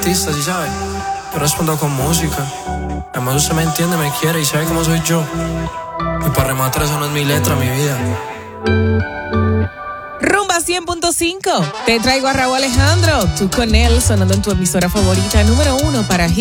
artista, ¿sí sabes? Yo respondo con música. Además usted me entiende, me quiere y sabe cómo soy yo. Y para rematar, eso no es mi letra, mi vida. Rumba 100.5. Te traigo a Rauw Alejandro. Tú con él, sonando en tu emisora favorita, número 1 para hit.